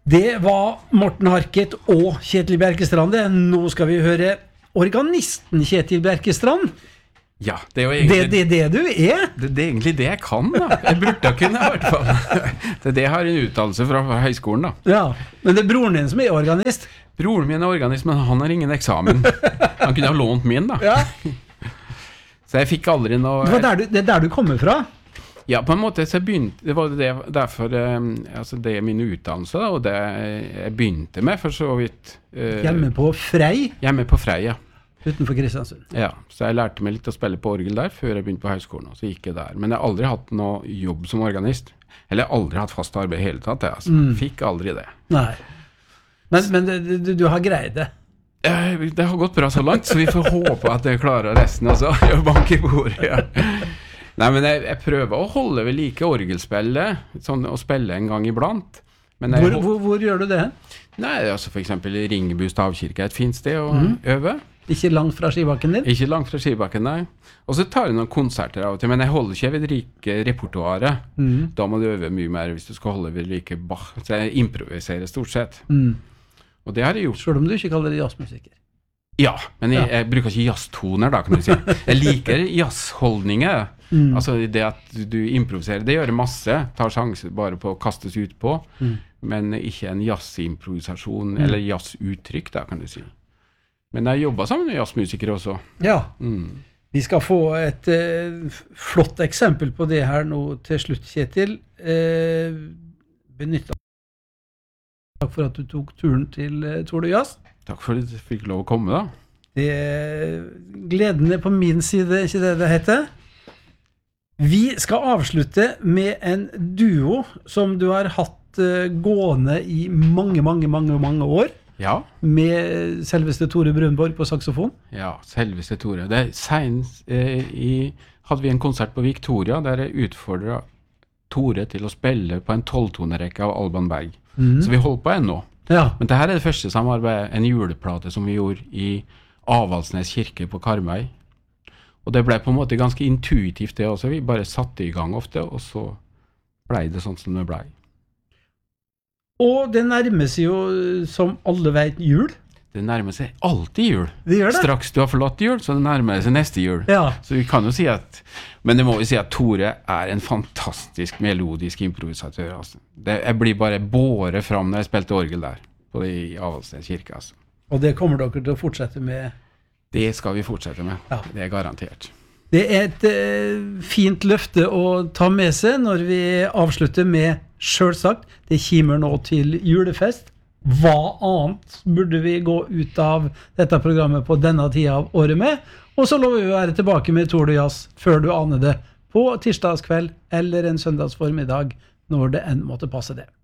Det var Morten Harket og Kjetil Bjerkestrand. Nå skal vi høre organisten Kjetil Bjerkestrand. Ja, det er jo egentlig... Det du er. Det er egentlig det jeg kan, da. Jeg burde kunne, I hvert fall. Det har en utdannelse fra høyskolen, da. Ja, men det er broren din som er organist. Broren min er organist, men han har ingen eksamen. Han kunne ha lånt min, da. Ja. Så jeg fikk aldri noe... Det er der du kommer fra? Ja, på en måte, så det var det derfor, altså det er min utdannelse, da, og det jeg begynte med, for så vidt. Hjemme på Frei? Hjemme på Frei, ja. Utenfor Kristiansund. Ja, så jeg lærte meg litt å spille på orgel der, før jeg begynte på høyskolen, og så gikk jeg der. Men jeg har aldri hatt noe jobb som organist. Eller aldri hatt fast arbeid hele tatt, jeg, altså. Fikk aldri det. Nei. Men du har greid det? Det har gått bra så langt, så vi får håpe at jeg klarer resten, altså. Jeg banker i bordet, ja. Nei, men jeg prøver å holde ved like orgelspillet, sånn å spille en gang iblant. Men hvor gjør du det? Nei, altså for eksempel Ringebu stavkirke, et fint sted å øve. Ikke langt fra skibakken din? Ikke langt fra skibakken, nei. Og så tar jeg noen konserter av og til, men jeg holder ikke ved like repertoaret. Da må du øve mye mer hvis du skal holde ved like Bach. Så jeg improviserer stort sett. Og det har jeg gjort. Selv om du ikke kaller det jazzmusiker? Ja, men jeg bruker ikke jazztoner da, kan du si. Jeg liker jazzholdninger. Altså det at du improviserer, det gjør masse. Tar sjanser bare på å kastes ut på. Men ikke en jazzimprovisasjon, eller jazzuttrykk da, kan du si. Men jeg jobber sammen med jazzmusikere også. Ja. Vi skal få et flott eksempel på det her nå til slutt, Kjetil. Benytt deg. Takk for at du tok turen til Tord og Jazz. Takk for at du fikk lov å komme, da. Det gleden er på min side, ikke det det heter? Vi skal avslutte med en duo som du har hatt gående i mange år. Ja. Med selveste Tore Brunborg på saxofon. Ja, selveste Tore. Det senest hadde vi en konsert på Victoria der jeg utfordret Tore til å spille på en 12-tonerekke av Alban Berg. Så vi holdt på ennå. Ja. Men dette er det første samarbeidet, en juleplate som vi gjorde i Avaldsnes kirke på Karmøy. Og det ble på en måte ganske intuitivt det også. Vi bare satte i gang ofte, og så ble det sånn som det ble. Og det nærmer seg jo, som alle vet, jul. Det nærmer seg alltid jul. Det gjør det. Straks du har forlatt jul, så det nærmer seg neste jul. Ja. Så vi kan jo si at, men det må vi si at Tore er en fantastisk melodisk improvisatør. Altså. Jeg blir bare båret fram når jeg spilte orgel der, i Avaldsnes kirke. Altså. Og det kommer dere til å fortsette med? Det skal vi fortsette med, det er garantert. Det er et fint løfte å ta med seg når vi avslutter med, selvsagt, det kommer nå til julefest. Hva annet burde vi gå ut av dette programmet på denne tida av året med? Og så lover vi å være tilbake med Tord og Jazz før du aner det, på tirsdagskveld eller en søndagsformiddag, når det enn måtte passe det.